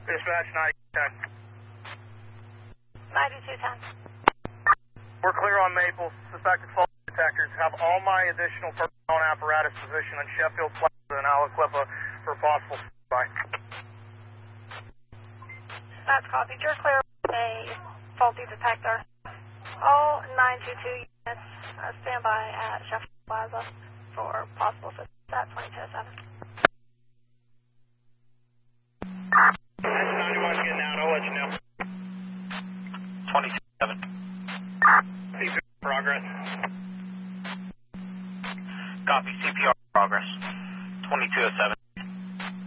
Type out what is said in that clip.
Dispatch 9210. 9210. We're clear on Maple. Suspected fault detectors. Have all my additional personnel and apparatus positioned on Sheffield Plaza and Aliquippa for possible standby. That's copied. You're clear with a faulty detector. All 922 units stand by at Sheffield Plaza for possible assistance at 2207. That's 91 getting out. I'll let you know. 27. CPR progress. Copy. CPR progress. 2207.